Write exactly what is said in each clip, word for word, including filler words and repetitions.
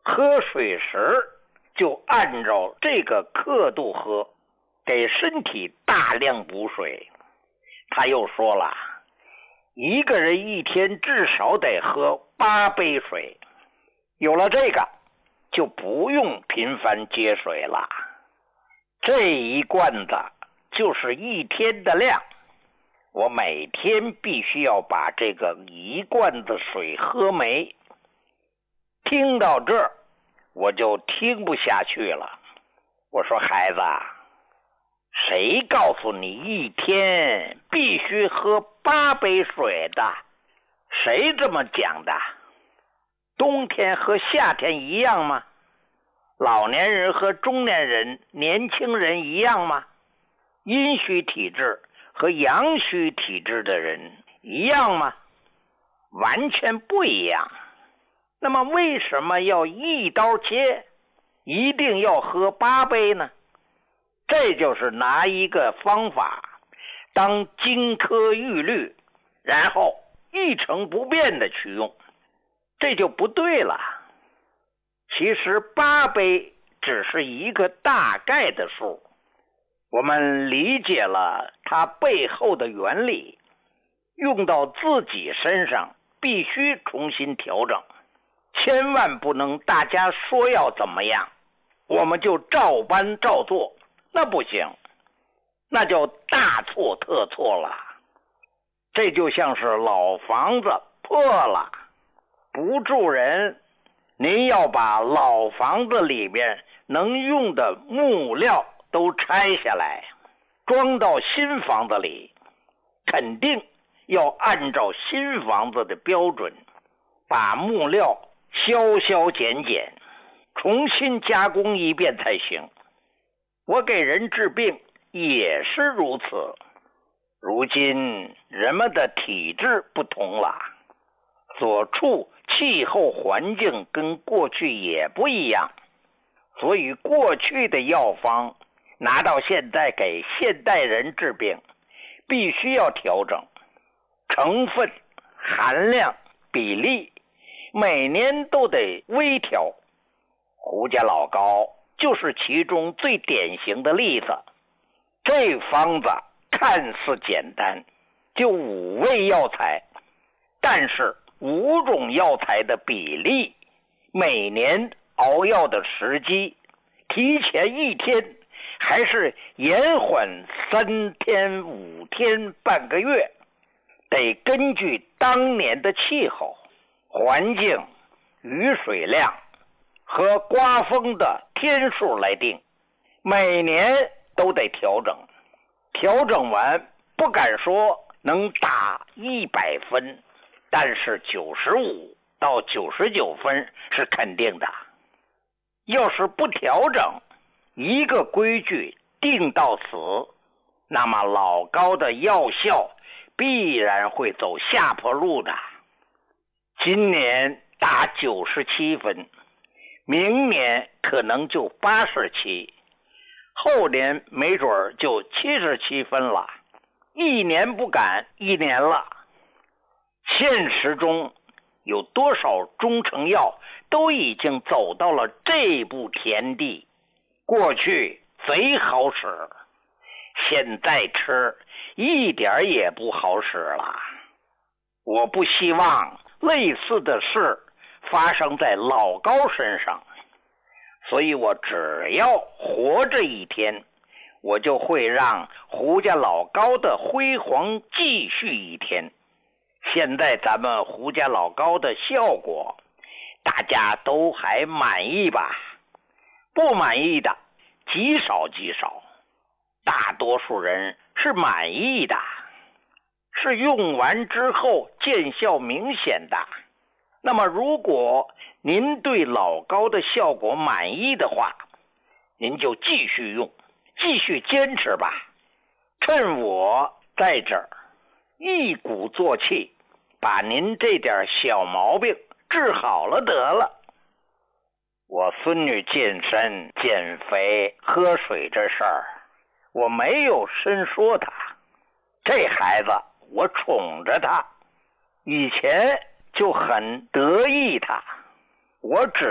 喝水时就按照这个刻度喝，给身体大量补水。他又说了，一个人一天至少得喝八杯水。有了这个，就不用频繁接水了。这一罐子就是一天的量，我每天必须要把这个一罐子水喝没。听到这儿，我就听不下去了。我说，孩子，谁告诉你一天必须喝八杯水的？谁这么讲的？冬天和夏天一样吗？老年人和中年人、年轻人一样吗？阴虚体质和阳虚体质的人一样吗？完全不一样。那么为什么要一刀切，一定要喝八杯呢？这就是拿一个方法当金科玉律，然后一成不变的去用，这就不对了。其实八杯只是一个大概的数，我们理解了它背后的原理，用到自己身上必须重新调整，千万不能大家说要怎么样，我们就照搬照做，那不行，那就大错特错了。这就像是老房子破了，不住人，您要把老房子里面能用的木料都拆下来，装到新房子里，肯定要按照新房子的标准，把木料削削减减，重新加工一遍才行。我给人治病也是如此。如今人们的体质不同了，所处气候环境跟过去也不一样，所以过去的药方拿到现在给现代人治病，必须要调整成分、含量、比例，每年都得微调。胡家老高就是其中最典型的例子。这方子看似简单，就五味药材，但是五种药材的比例，每年熬药的时机，提前一天还是延缓三天、五天、半个月，得根据当年的气候、环境、雨水量和刮风的天数来定，每年都得调整。调整完不敢说能打一百分，但是九十五到九十九分是肯定的。要是不调整，一个规矩定到此，那么老高的药效必然会走下坡路的。今年打九十七分，明年可能就八十七，后年没准就七十七分了，一年不赶一年了。现实中有多少中成药都已经走到了这步田地，过去贼好使，现在吃一点也不好使了。我不希望类似的事发生在老高身上，所以我只要活着一天，我就会让胡家老高的辉煌继续一天。现在咱们胡家老高的效果，大家都还满意吧？不满意的极少极少，大多数人是满意的，是用完之后见效明显的。那么如果您对老高的效果满意的话，您就继续用，继续坚持吧。趁我在这儿，一鼓作气，把您这点小毛病治好了得了。我孙女健身、减肥、喝水这事儿，我没有深说她。这孩子我宠着她，以前就很得意她，我只是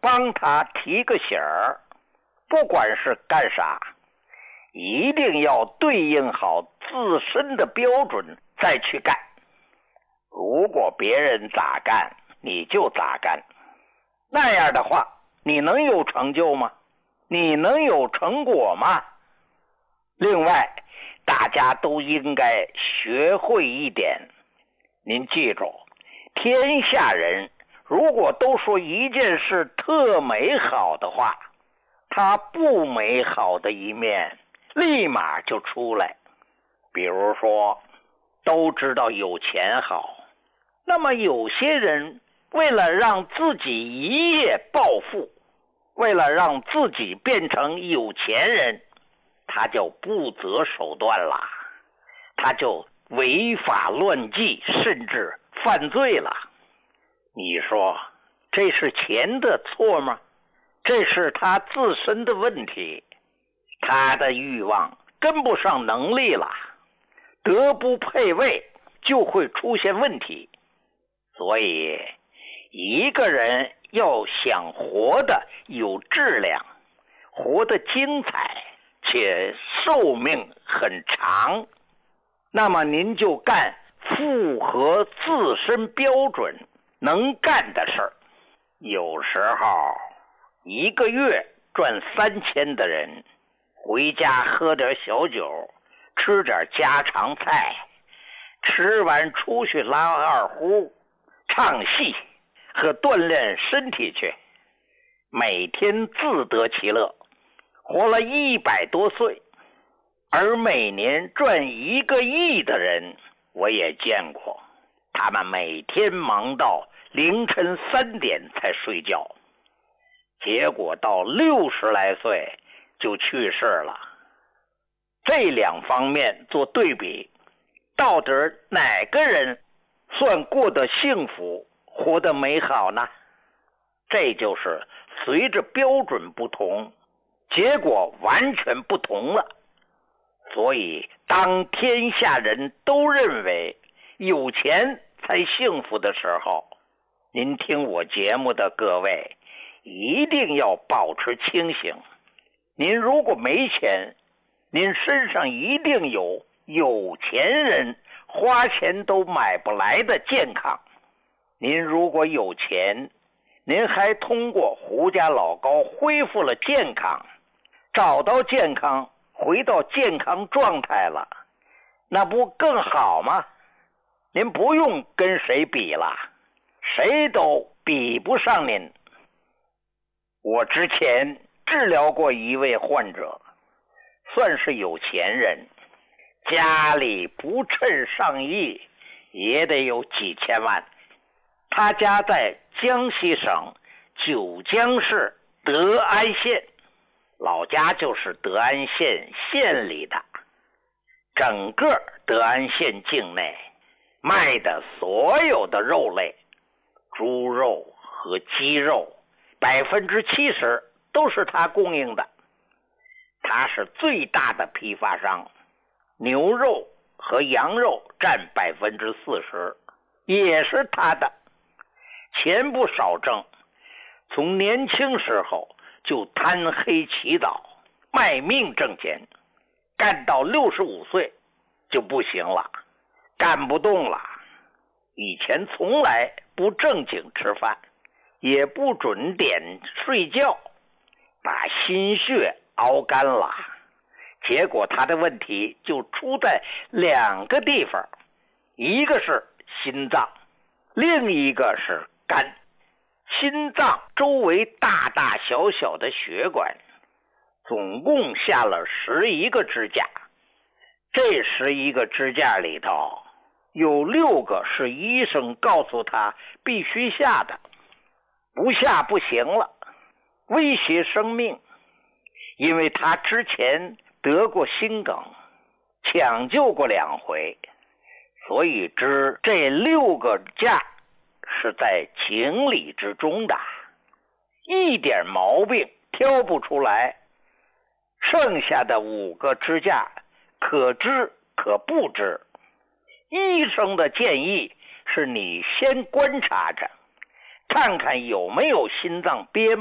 帮他提个醒儿，不管是干啥，一定要对应好自身的标准再去干。如果别人咋干，你就咋干，那样的话，你能有成就吗？你能有成果吗？另外，大家都应该学会一点，您记住，天下人如果都说一件事特美好的话，它不美好的一面立马就出来。比如说，都知道有钱好，那么有些人为了让自己一夜暴富，为了让自己变成有钱人，他就不择手段了，他就违法乱纪，甚至犯罪了。你说这是钱的错吗？这是他自身的问题，他的欲望跟不上能力了，德不配位，就会出现问题。所以一个人要想活得有质量，活得精彩，且寿命很长，那么您就干符合自身标准能干的事儿。有时候一个月赚三千的人，回家喝点小酒，吃点家常菜，吃完出去拉二胡，唱戏和锻炼身体去，每天自得其乐，活了一百多岁。而每年赚一个亿的人我也见过，他们每天忙到凌晨三点才睡觉，结果到六十来岁就去世了。这两方面做对比，到底哪个人算过得幸福，活得美好呢？这就是随着标准不同，结果完全不同了。所以当天下人都认为有钱才幸福的时候，您听我节目的各位一定要保持清醒。您如果没钱，您身上一定有有钱人花钱都买不来的健康。您如果有钱，您还通过胡家老高恢复了健康，找到健康，回到健康状态了，那不更好吗？您不用跟谁比了，谁都比不上您。我之前治疗过一位患者，算是有钱人，家里不趁上亿也得有几千万。他家在江西省九江市德安县，老家就是德安县县里的。整个德安县境内卖的所有的肉类，猪肉和鸡肉百分之七十都是他供应的。他是最大的批发商，牛肉和羊肉占百分之四十，也是他的。钱不少挣，从年轻时候就贪黑祈祷，卖命挣钱，干到六十五岁就不行了，干不动了。以前从来不正经吃饭，也不准点睡觉，把心血熬干了。结果他的问题就出在两个地方，一个是心脏，另一个是肝。心脏周围大大小小的血管，总共下了十一个支架。这十一个支架里头，有六个是医生告诉他必须下的，不下不行了，威胁生命。因为他之前得过心梗，抢救过两回，所以知这六个架是在情理之中的，一点毛病挑不出来。剩下的五个支架可知可不知，医生的建议是你先观察着，看看有没有心脏憋